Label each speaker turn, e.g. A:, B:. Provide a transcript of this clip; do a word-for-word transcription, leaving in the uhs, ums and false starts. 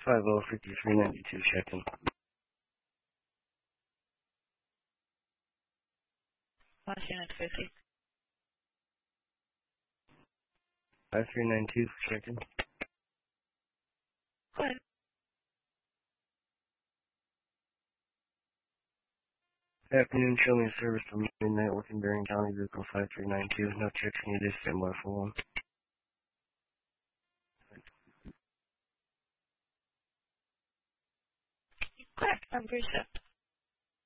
A: five oh fifty-three ninety-two, check-in.
B: Launch unit fifty.
A: five three nine two, check-in.
B: Go ahead.
A: Afternoon, show me a service for midnight working Berrien County vehicle five three nine two. No checks needed, stand by for one.
B: Correct. I'm pretty sure.